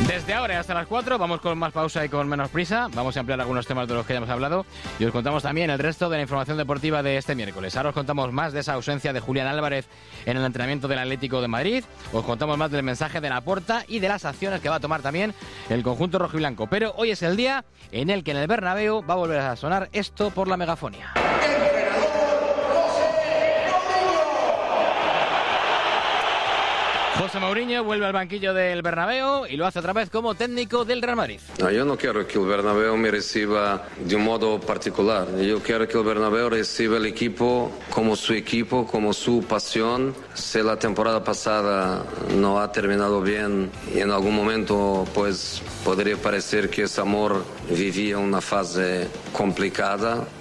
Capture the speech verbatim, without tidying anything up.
Desde ahora hasta las cuatro vamos con más pausa y con menos prisa. Vamos a ampliar algunos temas de los que ya hemos hablado y os contamos también el resto de la información deportiva de este miércoles. Ahora os contamos más de esa ausencia de Julián Álvarez en el entrenamiento del Atlético de Madrid. Os contamos más del mensaje de Laporta y de las acciones que va a tomar también el conjunto rojiblanco. Pero hoy es el día en el que en el Bernabéu va a volver a sonar esto por la megafonía. José Mourinho vuelve al banquillo del Bernabéu y lo hace otra vez como técnico del Real Madrid. No, yo no quiero que el Bernabéu me reciba de un modo particular. Yo quiero que el Bernabéu reciba el equipo como su equipo, como su pasión. Si la temporada pasada no ha terminado bien y en algún momento pues podría parecer que ese amor vivía una fase complicada,